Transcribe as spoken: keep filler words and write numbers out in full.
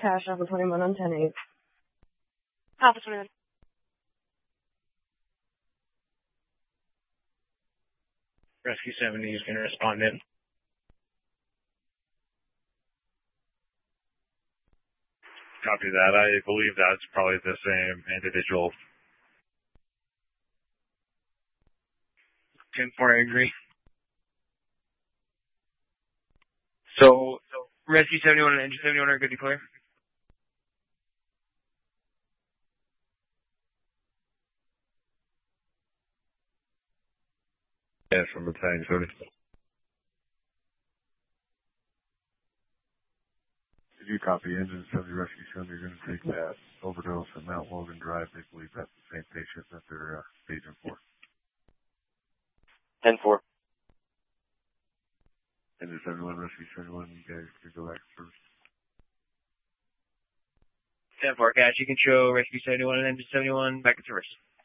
Cash, Alpha twenty-one on ten eight. Alpha twenty-one. Rescue seventy is going to respond in. Copy that. I believe that's probably the same individual. ten four, I agree. So, so Rescue seventy-one and Engine seventy-one are good to clear? Yeah, from the tank, sorry. Did you copy Engine seventy, Rescue seventy? You're going to take that overdose at Mount Logan Drive. They believe that's the same patient that they're uh, staging for. ten four. Engine seventy-one, Rescue seventy-one, you guys can go back first. ten four, Cash, you can show Rescue seventy-one and Engine seventy-one back in service.